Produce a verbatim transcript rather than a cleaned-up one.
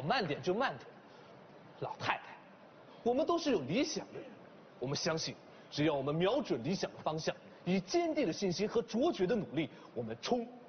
好慢点就慢点。老太太，我们都是有理想的人，我们相信，只要我们瞄准理想的方向，以坚定的信心和卓绝的努力，我们冲